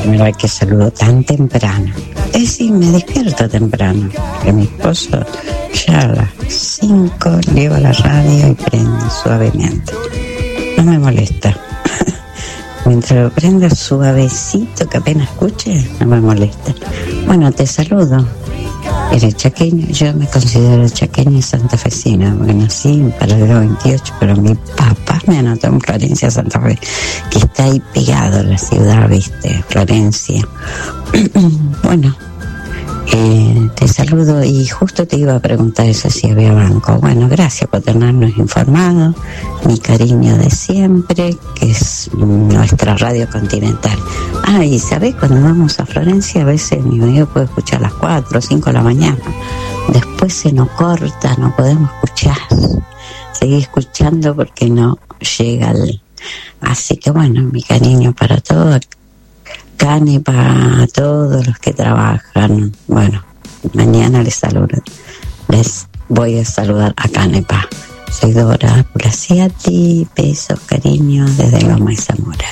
primera vez que saludo tan temprano. Sí, me despierto temprano, porque mi esposo ya a las 5 lleva la radio y prende suavemente. No me molesta. Mientras lo prenda suavecito, que apenas escuche, no me molesta. Bueno, te saludo. Eres chaqueño, yo me considero chaqueña y santafesina, porque nací en Paralelo 28, pero mi papá me anotó en Florencia, Santa Fe, que está ahí pegado a la ciudad, ¿viste? Florencia. Bueno, te saludo y justo te iba a preguntar eso, si había banco. Bueno, gracias por tenernos informados. Mi cariño de siempre, que es nuestra radio continental. Y ¿sabés? Cuando vamos a Florencia, a veces mi amigo puede escuchar a las 4 o 5 de la mañana. Después se nos corta, no podemos escuchar. Seguir escuchando porque no llega Así que bueno, mi cariño para todos. Cane para todos los que trabajan. Bueno, mañana les voy a saludar a Canepa. Soy Dora Pulasiati, besos, cariño desde Loma y Zamora.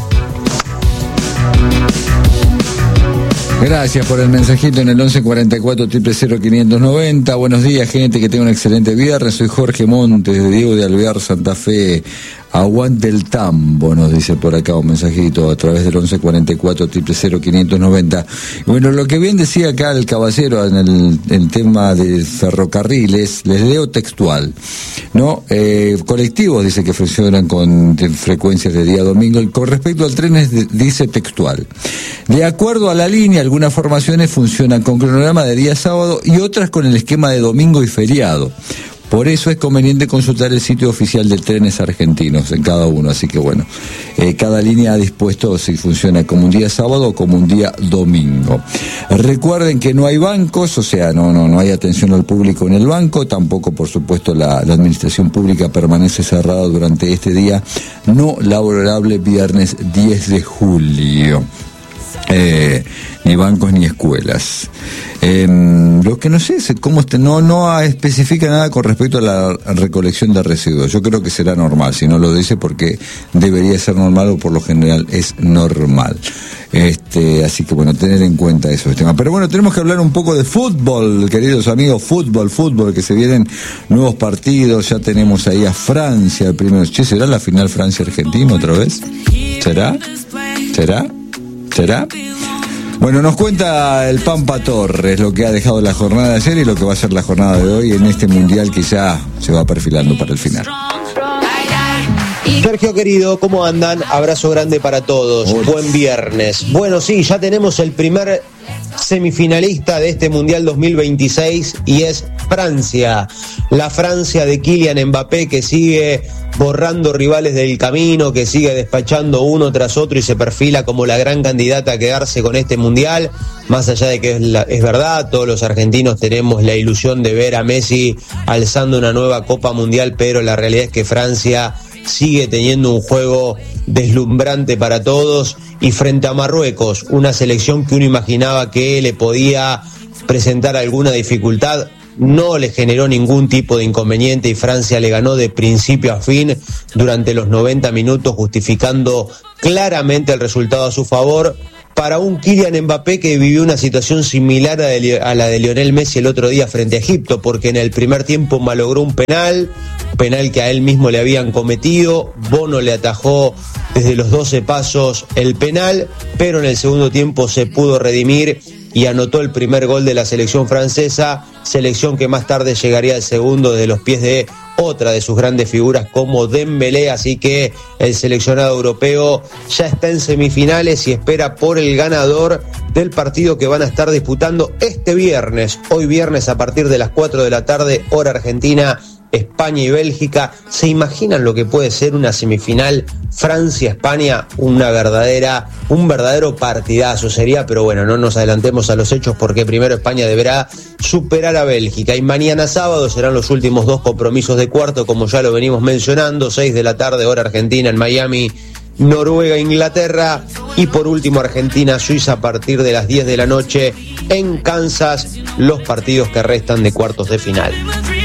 Gracias por el mensajito en el 1144 000 590. Buenos días, gente, que tenga un excelente viernes. Soy Jorge Montes, de Diego de Alvear, Santa Fe. Aguante el tambo, nos dice por acá un mensajito a través del 1144 000 590. Bueno, lo que bien decía acá el caballero en el tema de ferrocarriles, les leo textual, ¿no? Colectivos dice que funcionan con frecuencias de día domingo, y con respecto al tren dice textual: de acuerdo a la línea, algunas formaciones funcionan con cronograma de día sábado y otras con el esquema de domingo y feriado. Por eso es conveniente consultar el sitio oficial de Trenes Argentinos en cada uno. Así que bueno, cada línea ha dispuesto si funciona como un día sábado o como un día domingo. Recuerden que no hay bancos, o sea, no hay atención al público en el banco. Tampoco, por supuesto, la administración pública permanece cerrada durante este día no laborable, viernes 10 de julio. Ni bancos ni escuelas. Lo que no sé es cómo no especifica nada con respecto a la recolección de residuos. Yo creo que será normal, si no lo dice porque debería ser normal o por lo general es normal. Así que bueno, tener en cuenta esos temas. Pero bueno, tenemos que hablar un poco de fútbol, queridos amigos, fútbol, que se vienen nuevos partidos. Ya tenemos ahí a Francia el primero. ¿Será la final Francia-Argentina otra vez? ¿Será? Bueno, nos cuenta el Pampa Torres lo que ha dejado la jornada de ayer y lo que va a ser la jornada de hoy en este mundial que ya se va perfilando para el final. Sergio querido, ¿cómo andan? Abrazo grande para todos. Hola. Buen viernes. Bueno, sí, ya tenemos el primer semifinalista de este Mundial 2026 y es Francia. La Francia de Kylian Mbappé, que sigue borrando rivales del camino, que sigue despachando uno tras otro y se perfila como la gran candidata a quedarse con este Mundial. Más allá de que es verdad, todos los argentinos tenemos la ilusión de ver a Messi alzando una nueva Copa Mundial, pero la realidad es que Francia sigue teniendo un juego deslumbrante para todos, y frente a Marruecos, una selección que uno imaginaba que le podía presentar alguna dificultad, no le generó ningún tipo de inconveniente y Francia le ganó de principio a fin durante los 90 minutos, justificando claramente el resultado a su favor. Para un Kylian Mbappé que vivió una situación similar a la de Lionel Messi el otro día frente a Egipto, porque en el primer tiempo malogró un penal que a él mismo le habían cometido. Bono le atajó desde los 12 pasos el penal, pero en el segundo tiempo se pudo redimir y anotó el primer gol de la selección francesa, selección que más tarde llegaría al segundo desde los pies de otra de sus grandes figuras como Dembélé. Así que el seleccionado europeo ya está en semifinales y espera por el ganador del partido que van a estar disputando este viernes, hoy viernes a partir de las 4 de la tarde, hora argentina, España y Bélgica. ¿Se imaginan lo que puede ser una semifinal Francia-España? Un verdadero partidazo sería, pero bueno, no nos adelantemos a los hechos porque primero España deberá superar a Bélgica y mañana sábado serán los últimos dos compromisos de cuarto, como ya lo venimos mencionando, 6 de la tarde hora argentina en Miami, Noruega, Inglaterra, y por último Argentina, Suiza a partir de las 10 de la noche en Kansas, los partidos que restan de cuartos de final.